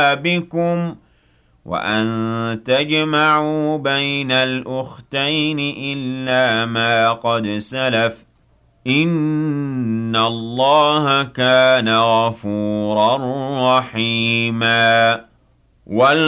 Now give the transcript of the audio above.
بكم وأن تجمعوا بين الأختين إلا ما قد سلف إن الله كان غفورا رحيما